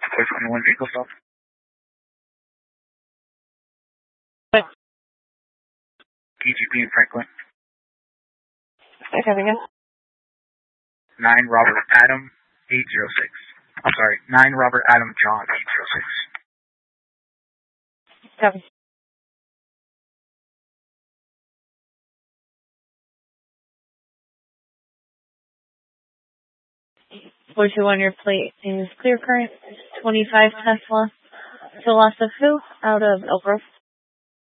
421 vehicle stop. EGP in Franklin. Okay, coming in. 9 Robert Adam 806. I'm sorry, 9 Robert Adam John 806. Copy. On your plate is clear current 25 Tesla. To loss of who? Out of Elk Grove.